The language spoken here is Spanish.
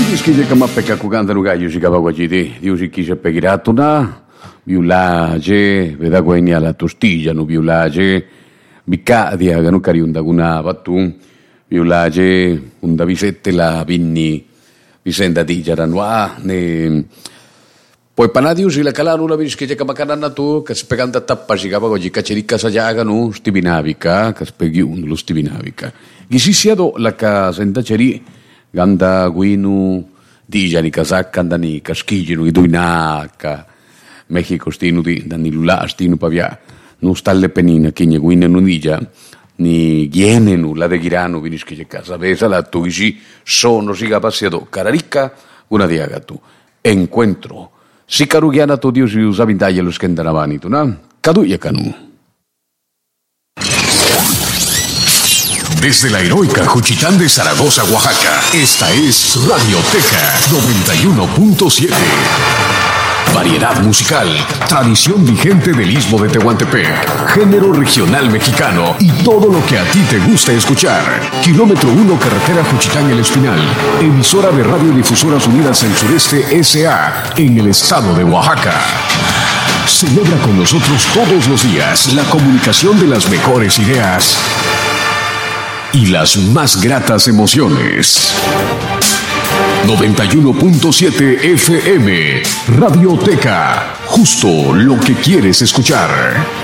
Iskije kama peka kuganda nugayo shikaba guajidi. Diusi kise pegiratuna. Viulaje, veda guenia la tostilla no viulaje. Bicadia ganu cariunda guna batu. Viulaje unda visette la vinni Vicenda di Jaranua ne poi panadius la calanu la vis che je kamakanana tu che speganda tappa sigaba goji kacerika sajaga nu stibinavika che spegiun lo stibinavika gisi siado la casenda ceri ganda guinu dijani kazakka andani kaskijinu iduinaka Mexico stinu di danilula stinu pavia nu stalle penina kinye guine nu dija ni gienenu la de giranu viniski je casa besa la tuisi sono siga pasiado cararica una diaga tu encuentro si carugiana tu dios y usabindaye los kendaravani tu na cadu ya canu. Desde la heroica Juchitán de Zaragoza, Oaxaca, esta es Radioteca 91.7. Variedad musical, tradición vigente del Istmo de Tehuantepec, género regional mexicano y todo lo que a ti te gusta escuchar. Kilómetro 1, carretera Juchitán El Espinal, emisora de Radiodifusoras Unidas del Sureste S.A. en el estado de Oaxaca. Celebra con nosotros todos los días la comunicación de las mejores ideas y las más gratas emociones. 91.7 FM, Radioteca, justo lo que quieres escuchar.